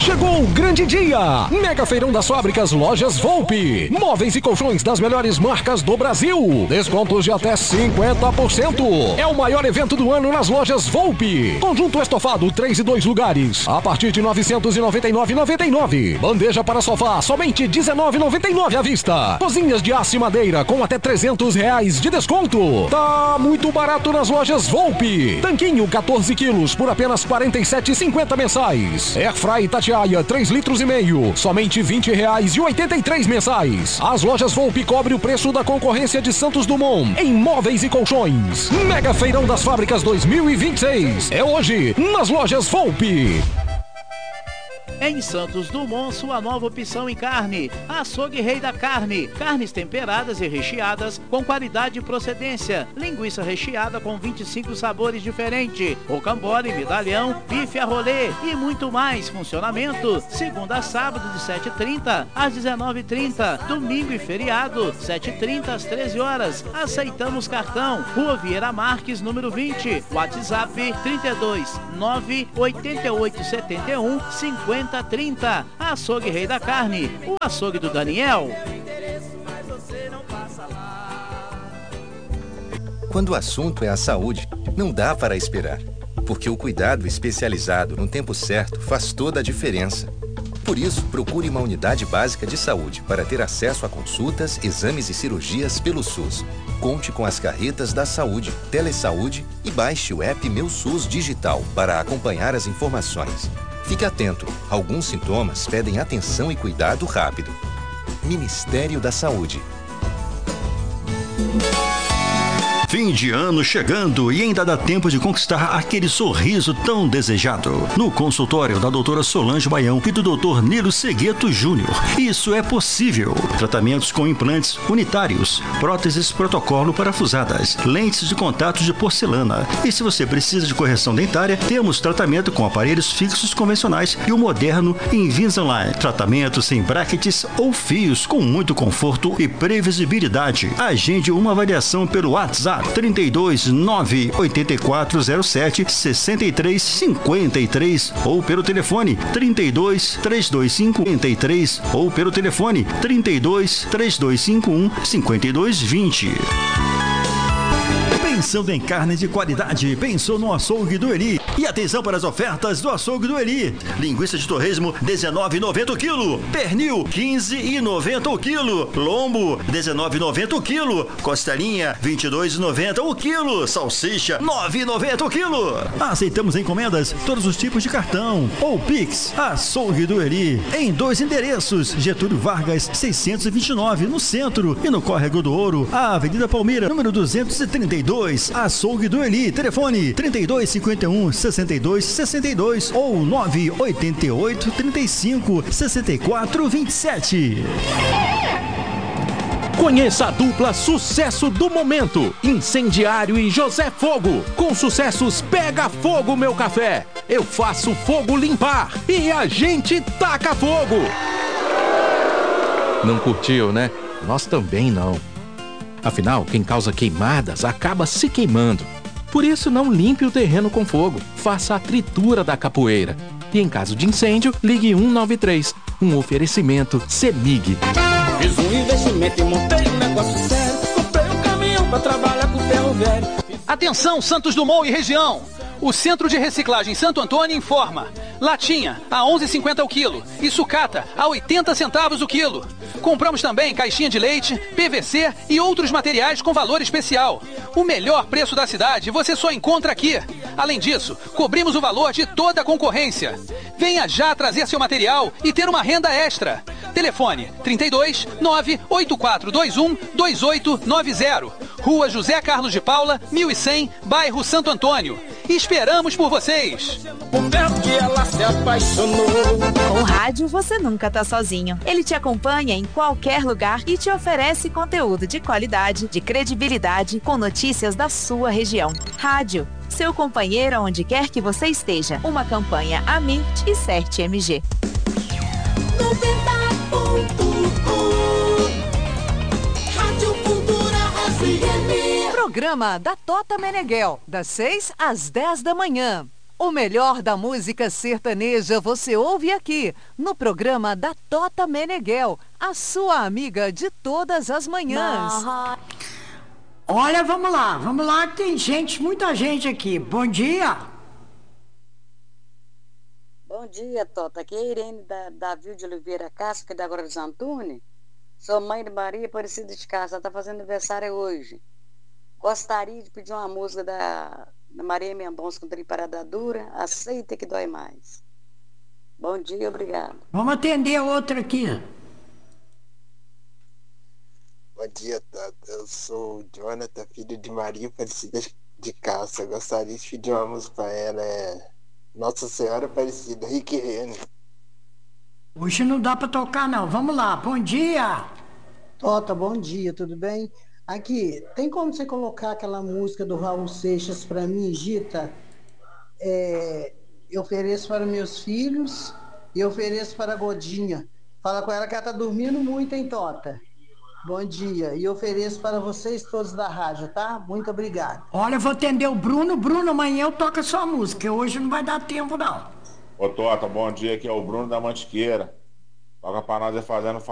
Chegou o grande dia! Mega Feirão das Fábricas Lojas Volpi. Móveis e colchões das melhores marcas do Brasil. Descontos de até 50%. É o maior evento do ano nas lojas Volpi. Conjunto estofado 3 e 2 lugares. A partir de R$ 999,99. Bandeja para sofá somente R$ 19,99 à vista. Cozinhas de aço e madeira com até R$ 300 de desconto. Tá muito barato nas lojas Volpi. Tanquinho 14 quilos por apenas R$ 47,50 mensais. Airfry Tatiaia 3 litros e meio, somente R$ 20,83 mensais. As lojas Volpi cobrem o preço da concorrência de Santos Dumont em móveis e colchões. Mega Feirão das Fábricas 2026. É hoje nas lojas Volpi. Em Santos Dumont, sua nova opção em carne. Açougue Rei da Carne. Carnes temperadas e recheadas com qualidade e procedência. Linguiça recheada com 25 sabores diferentes. Rocambole, medalhão, bife a rolê e muito mais. Funcionamento segunda a sábado de 7h30 às 19h30. Domingo e feriado 7h30 às 13 horas. Aceitamos cartão. Rua Vieira Marques, número 20. WhatsApp 32 98871 5030. Açougue Rei da Carne, o açougue do Daniel. Quando o assunto é a saúde, não dá para esperar, porque o cuidado especializado no tempo certo faz toda a diferença. Por isso, procure uma unidade básica de saúde para ter acesso a consultas, exames e cirurgias pelo SUS. Conte com as carretas da saúde, Telesaúde e baixe o app Meu SUS Digital para acompanhar as informações. Fique atento, alguns sintomas pedem atenção e cuidado rápido. Ministério da Saúde. Fim de ano chegando e ainda dá tempo de conquistar aquele sorriso tão desejado. No consultório da doutora Solange Baião e do doutor Nilo Segueto Júnior. Isso é possível. Tratamentos com implantes unitários, próteses protocolo parafusadas, lentes de contato de porcelana. E se você precisa de correção dentária, temos tratamento com aparelhos fixos convencionais e o moderno Invisalign. Tratamento sem brackets ou fios com muito conforto e previsibilidade. Agende uma avaliação pelo WhatsApp 32 98407 6353 ou pelo telefone 32 3253 ou pelo telefone 32 3251 5220. Pensando em carne de qualidade, pensou no Açougue do Eli. E atenção para as ofertas do Açougue do Eli. Linguiça de torresmo, R$19,90 o quilo. Pernil, R$15,90 o quilo. Lombo, R$19,90 o quilo. Costelinha, R$22,90 o quilo. Salsicha, R$9,90 o quilo. Aceitamos encomendas, todos os tipos de cartão ou Pix. Açougue do Eli, em 2 endereços. Getúlio Vargas, 629, no centro. E no Córrego do Ouro, a Avenida Palmeira, número 232. Açougue do Eli, telefone 3251-6262 ou 988-35-6427. Conheça a dupla sucesso do momento, Incendiário e José Fogo. Com sucessos Pega Fogo Meu Café, Eu Faço Fogo Limpar e A Gente Taca Fogo. Não curtiu, né? Nós também não. Afinal, quem causa queimadas acaba se queimando. Por isso, não limpe o terreno com fogo. Faça a tritura da capoeira. E em caso de incêndio, ligue 193. Um oferecimento CEMIG. Fiz um investimento e montei um negócio sério. Comprei um caminhão pra trabalhar com ferro velho. Atenção, Santos Dumont e região. O Centro de Reciclagem Santo Antônio informa: latinha a 11,50 o quilo e sucata a 80 centavos o quilo. Compramos também caixinha de leite, PVC e outros materiais com valor especial. O melhor preço da cidade você só encontra aqui. Além disso, cobrimos o valor de toda a concorrência. Venha já trazer seu material e ter uma renda extra. Telefone 32 98421 2890. Rua José Carlos de Paula, 1100, bairro Santo Antônio. Esperamos por vocês! Com o rádio você nunca tá sozinho. Ele te acompanha em qualquer lugar e te oferece conteúdo de qualidade, de credibilidade, com notícias da sua região. Rádio, seu companheiro onde quer que você esteja. Uma campanha Amirt e Cert MG. 90.1 Rádio Cultura FM. Programa da Tota Meneghel, das 6 às 10 da manhã. O melhor da música sertaneja você ouve aqui, no programa da Tota Meneghel, a sua amiga de todas as manhãs. Olha, vamos lá, que tem muita gente aqui. Bom dia. Bom dia, Tota. Aqui é a Irene da Davi de Oliveira Castro, que é da Guarulhos Antunes. Sou mãe de Maria Aparecida de Castro, ela está fazendo aniversário hoje. Gostaria de pedir uma música da Maria Mendonça com Trem Parada Dura, Aceita que Dói Mais. Bom dia, obrigado. Vamos atender outra aqui. Bom dia, Tata. Eu sou o Jonathan, filho de Maria Aparecida de Castro. Eu gostaria de pedir uma música para ela, Nossa Senhora Aparecida, Rick Renner. Hoje não dá para tocar, não. Vamos lá, bom dia. Tota, bom dia, tudo bem? Aqui, tem como você colocar aquela música do Raul Seixas para mim, Gita? Eu ofereço para meus filhos e eu ofereço para a Godinha. Fala com ela que ela tá dormindo muito, hein, Tota? Bom dia. E ofereço para vocês todos da rádio, tá? Muito obrigado. Olha, eu vou atender o Bruno. Bruno, amanhã eu toco a sua música. Hoje não vai dar tempo, não. Ô, Tota, bom dia. Aqui é o Bruno da Mantiqueira. Toca pra nós fazendo